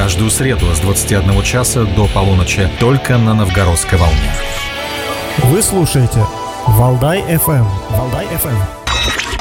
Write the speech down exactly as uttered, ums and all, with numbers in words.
Каждую среду с двадцати одного часа до полуночи только на Новгородской волне. Вы слушаете Валдай эф эм. Валдай эф эм.